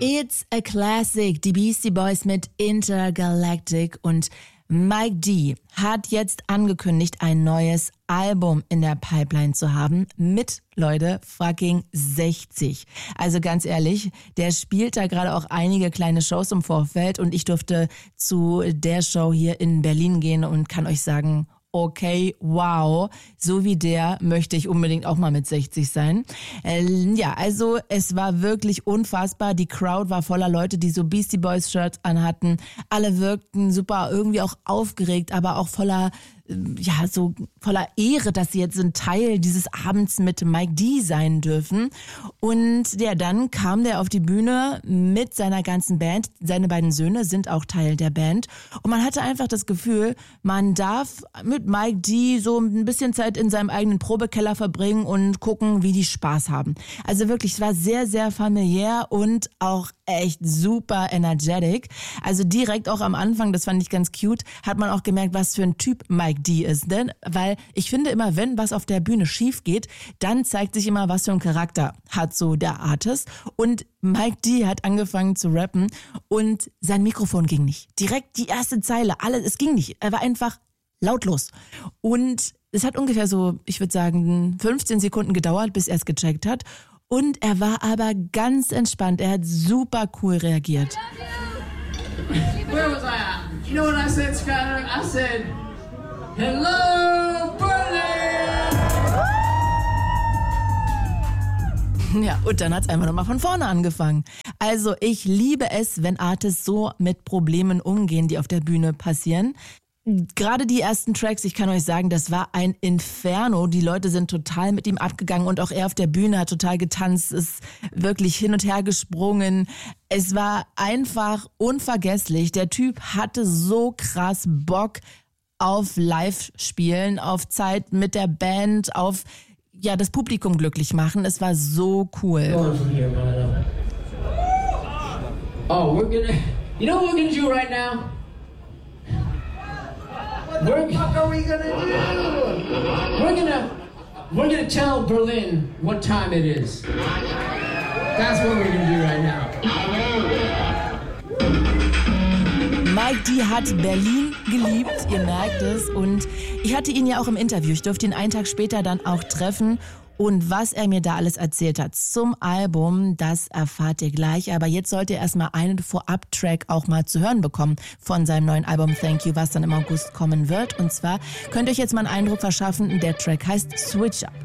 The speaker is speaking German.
It's a Classic, die Beastie Boys mit Intergalactic, und Mike D hat jetzt angekündigt, ein neues Album in der Pipeline zu haben mit, Leute, fucking 60. Also ganz ehrlich, der spielt da gerade auch einige kleine Shows im Vorfeld und ich durfte zu der Show hier in Berlin gehen und kann euch sagen, okay, wow, so wie der möchte ich unbedingt auch mal mit 60 sein. Ja, also es war wirklich unfassbar. Die Crowd war voller Leute, die so Beastie Boys Shirts anhatten. Alle wirkten super, irgendwie auch aufgeregt, aber auch voller Ehre, dass sie jetzt ein Teil dieses Abends mit Mike D sein dürfen. Und ja, dann kam der auf die Bühne mit seiner ganzen Band. Seine beiden Söhne sind auch Teil der Band. Und man hatte einfach das Gefühl, man darf mit Mike D so ein bisschen Zeit in seinem eigenen Probekeller verbringen und gucken, wie die Spaß haben. Also wirklich, es war sehr, sehr familiär und auch echt super energetic. Also direkt auch am Anfang, das fand ich ganz cute, hat man auch gemerkt, was für ein Typ Mike D ist. Denn, weil ich finde immer, wenn was auf der Bühne schief geht, dann zeigt sich immer, was für ein Charakter hat so der Artist. Und Mike D hat angefangen zu rappen und sein Mikrofon ging nicht. Direkt die erste Zeile, es ging nicht. Er war einfach lautlos. Und es hat ungefähr so, ich würde sagen, 15 Sekunden gedauert, bis er es gecheckt hat. Und er war aber ganz entspannt. Er hat super cool reagiert. Where was I at? You know what I said, Skyler? I said, hello, Berlin! Ja, und dann hat's einfach nochmal von vorne angefangen. Also ich liebe es, wenn Artists so mit Problemen umgehen, die auf der Bühne passieren. Gerade die ersten Tracks, ich kann euch sagen, das war ein Inferno. Die Leute sind total mit ihm abgegangen und auch er auf der Bühne hat total getanzt, ist wirklich hin und her gesprungen. Es war einfach unvergesslich. Der Typ hatte so krass Bock auf Live-Spielen, auf Zeit mit der Band, auf das Publikum glücklich machen. Es war so cool. Oh, you know what we're gonna do right now? What the fuck are we gonna do? We're gonna tell Berlin what time it is. That's what we're gonna do right now. Mike D hat Berlin geliebt, ihr merkt es. Und ich hatte ihn ja auch im Interview. Ich durfte ihn einen Tag später dann auch treffen. Und was er mir da alles erzählt hat zum Album, das erfahrt ihr gleich. Aber jetzt sollt ihr erstmal einen Vorab-Track auch mal zu hören bekommen von seinem neuen Album Thank You, was dann im August kommen wird. Und zwar könnt ihr euch jetzt mal einen Eindruck verschaffen, der Track heißt Switch Up.